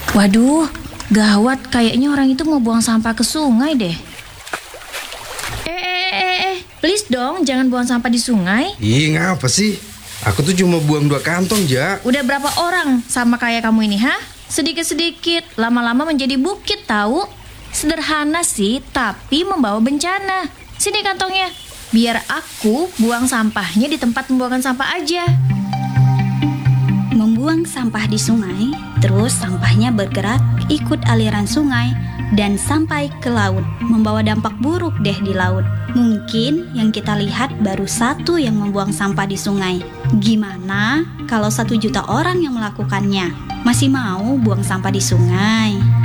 Waduh, gawat, kayaknya orang itu mau buang sampah ke sungai deh. Please dong, jangan buang sampah di sungai. Ih, ngapa sih? Aku tuh cuma buang 2 kantong, Ja. Udah berapa orang sama kayak kamu ini, ha? Sedikit-sedikit, lama-lama menjadi bukit tahu. Sederhana sih, tapi membawa bencana. Sini kantongnya, biar aku buang sampahnya di tempat pembuangan sampah aja. Membuang sampah di sungai, terus sampahnya bergerak ikut aliran sungai dan sampai ke laut, membawa dampak buruk deh di laut. Mungkin yang kita lihat baru 1 yang membuang sampah di sungai. Gimana kalau 1 juta orang yang melakukannya? Masih mau buang sampah di sungai?